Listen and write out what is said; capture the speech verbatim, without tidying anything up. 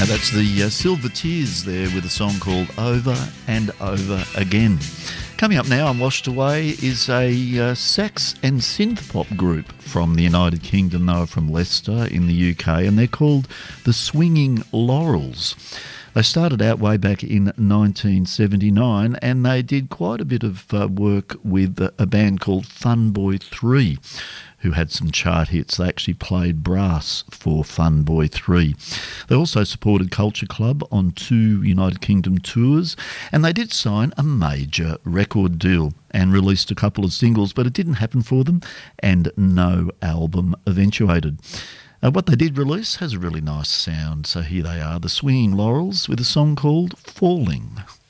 Now that's the uh, Silver Tears there with a song called Over and Over Again. Coming up now on Washed Away is a uh, sax and synth pop group from the United Kingdom. They are from Leicester in the U K, and they're called the Swinging Laurels. They started out way back in nineteen seventy-nine, and they did quite a bit of uh, work with a band called Fun Boy three, who had some chart hits. They actually played brass for Fun Boy three. They also supported Culture Club on two United Kingdom tours, and they did sign a major record deal and released a couple of singles, but it didn't happen for them, and no album eventuated. Uh, what they did release has a really nice sound, so here they are, the Swinging Laurels, with a song called Falling.